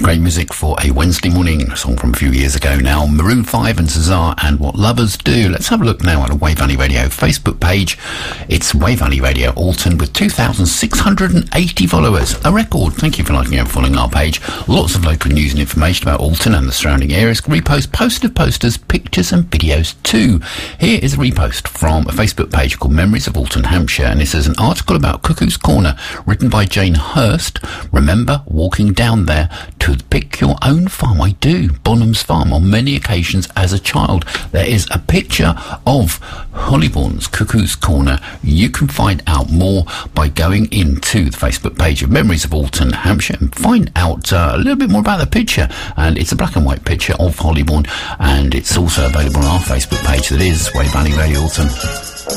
Great music for a Wednesday morning, a song from a few years ago now. Maroon 5 and Cesar and What Lovers Do. Let's have a look now at a Wave Valley Radio Facebook page. It's Wave Valley Radio Alton with 2,680 followers. A record. Thank you for liking and following our page. Lots of local news and information about Alton and the surrounding areas. Repost posters, pictures and videos too. Here is a repost from a Facebook page called Memories of Alton, Hampshire, and this is an article about Cuckoo's Corner written by Jane Hurst. Remember walking down there to pick your own farm? I do. Bonham's Farm on many occasions as a child. There is a picture of Hollybourne's Cuckoo's Corner. You can find out more by going into the Facebook page of Memories of Alton, Hampshire, and find out a little bit more about the picture. And it's a black and white picture of Hollybourne, and it's also available on our Facebook page, that is Wave Valley Radio Alton.